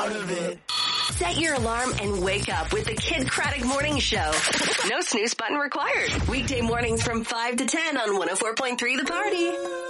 part of it. Set your alarm and wake up with the Kid Craddock Morning Show. No snooze button required. Weekday mornings from 5 to 10 on 104.3 The Party.